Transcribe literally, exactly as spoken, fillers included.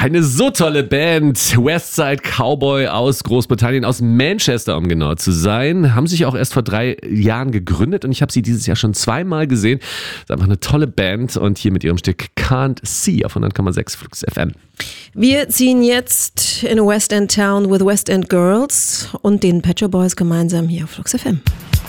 Eine so tolle Band, Westside Cowboy aus Großbritannien, aus Manchester, um genau zu sein, haben sich auch erst vor drei Jahren gegründet und ich habe sie dieses Jahr schon zweimal gesehen. Das ist einfach eine tolle Band und hier mit ihrem Stück Can't See auf hundert Komma sechs Flux F M. Wir ziehen jetzt in a West End Town with West End Girls und den Pet Shop Boys gemeinsam hier auf Flux F M.